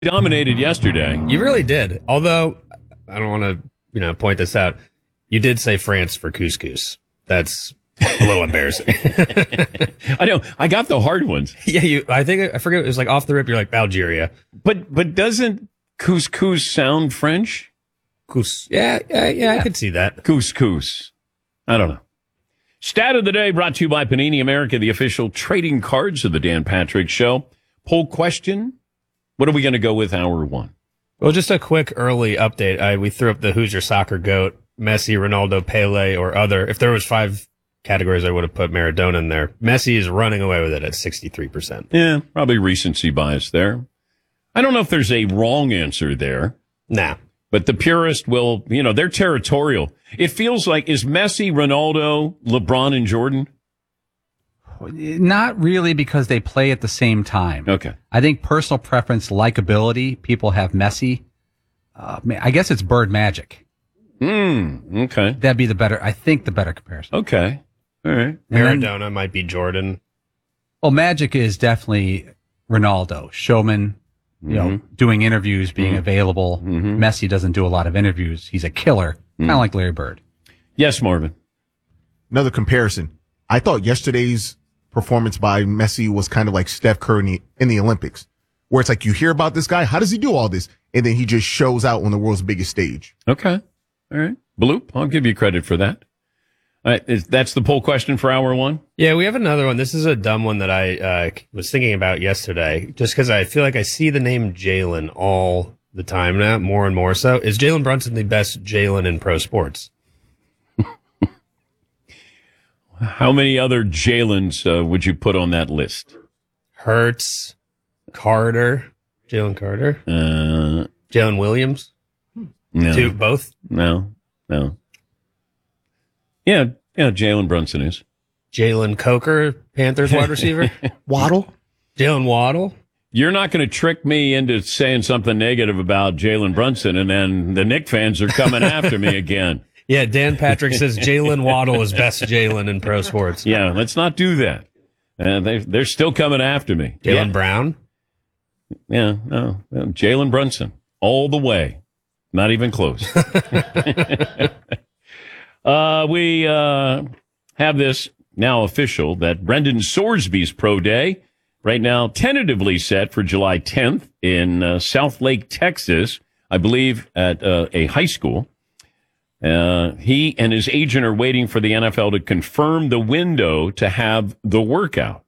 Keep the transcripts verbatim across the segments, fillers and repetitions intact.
Dominated yesterday. You really did. Although, I don't want to, you know, point this out. You did say France for couscous. That's a little embarrassing. I know. I got the hard ones. Yeah, you. I think I forget. It was like off the rip. You're like Algeria, but but doesn't couscous sound French? Cous. Yeah, yeah, yeah. I could see that. Couscous. I don't know. Stat of the day brought to you by Panini America, the official trading cards of the Dan Patrick Show. Poll question. What are we going to go with hour one? Well, just a quick early update. I, we threw up the Who's Your Soccer GOAT, Messi, Ronaldo, Pele, or other. If there was five categories, I would have put Maradona in there. Messi is running away with it at sixty-three percent. Yeah, probably recency bias there. I don't know if there's a wrong answer there. Nah. But the purist will, you know, they're territorial. It feels like, is Messi, Ronaldo, LeBron, and Jordan? Not really, because they play at the same time. Okay. I think personal preference, likability, people have Messi. Uh, I guess it's Bird Magic. Hmm. Okay. That'd be the better, I think the better comparison. Okay. All right. Maradona then, might be Jordan. Well, Magic is definitely Ronaldo. Showman, you mm-hmm. know, doing interviews, being mm-hmm. available. Mm-hmm. Messi doesn't do a lot of interviews. He's a killer, mm-hmm. kind of like Larry Bird. Yes, Marvin. Another comparison. I thought yesterday's performance by Messi was kind of like Steph Curry in the Olympics, where it's like you hear about this guy, how does he do all this? And then he just shows out on the world's biggest stage. Okay. All right. Bloop, I'll give you credit for that. All right, is, that's the poll question for hour one? Yeah, we have another one. This is a dumb one that I uh, was thinking about yesterday, just because I feel like I see the name Jalen all the time now, more and more so. Is Jalen Brunson the best Jalen in pro sports? How many other Jalens uh, would you put on that list? Hurts, Carter, Jalen Carter, uh, Jalen Williams. No, Two, both. No, no. Yeah, yeah. Jalen Brunson is Jalen Coker, Panthers wide receiver. Waddle, Jalen Waddle. You're not going to trick me into saying something negative about Jalen Brunson, and then the Knick fans are coming after me again. Yeah, Dan Patrick says Jalen Waddle is best Jalen in pro sports. Yeah, let's not do that. Uh, they, they're still coming after me. Jalen yeah. Brown? Yeah, no. Jalen Brunson, all the way. Not even close. uh, we uh, have this now official that Brendan Sorsby's Pro Day, right now tentatively set for July tenth in uh, South Lake, Texas, I believe at uh, a high school. Uh, he and his agent are waiting for the N F L to confirm the window to have the workout.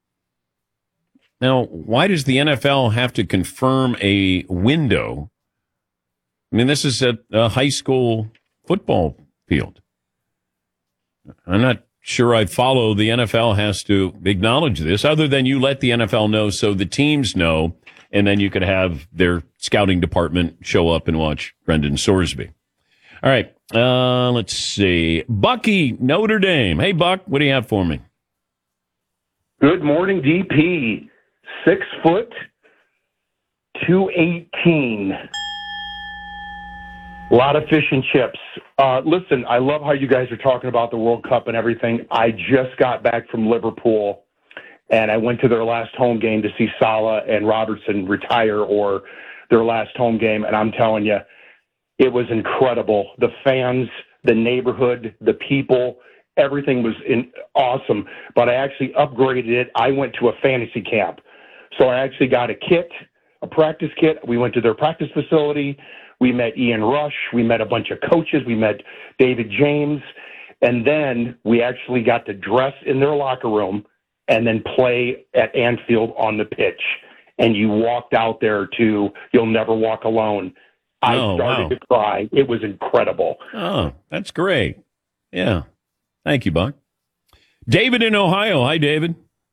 Now, why does the N F L have to confirm a window? I mean, this is at a high school football field. I'm not sure I follow. The N F L has to acknowledge this, other than you let the N F L know so the teams know, and then you could have their scouting department show up and watch Brendan Sorsby. All right. Uh, let's see. Bucky, Notre Dame. Hey, Buck, what do you have for me? Good morning, D P. Six foot, two eighteen. A lot of fish and chips. Uh, listen, I love how you guys are talking about the World Cup and everything. I just got back from Liverpool, and I went to their last home game to see Salah and Robertson retire, or their last home game, and I'm telling you, it was incredible. The fans, the neighborhood, the people, everything was in, awesome. But I actually upgraded it. I went to a fantasy camp. So I actually got a kit, a practice kit. We went to their practice facility. We met Ian Rush. We met a bunch of coaches. We met David James. And then we actually got to dress in their locker room and then play at Anfield on the pitch. And you walked out there to You'll Never Walk Alone. I oh, started wow. to cry. It was incredible. Oh, that's great. Yeah. Thank you, Buck. David in Ohio. Hi, David.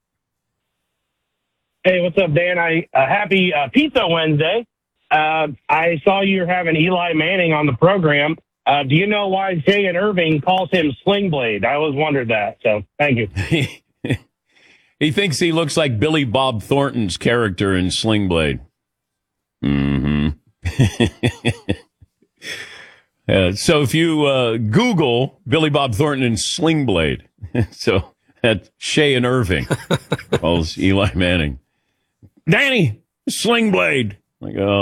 Hey, what's up, Dan? I uh, happy uh, Pizza Wednesday. Uh, I saw you're having Eli Manning on the program. Uh, do you know why Jay and Irving calls him Sling Blade? I always wondered that. So, thank you. He thinks he looks like Billy Bob Thornton's character in Sling Blade. Mm-hmm. uh, so if you uh, Google Billy Bob Thornton and Sling Blade, so that Shay and Irving calls Eli Manning, Danny, Sling Blade. Like, oh.